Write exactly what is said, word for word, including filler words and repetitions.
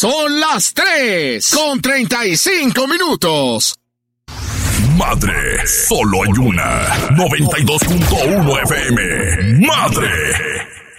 Son las tres con treinta y cinco minutos. Madre, solo hay una. noventa y dos punto uno F M. Madre.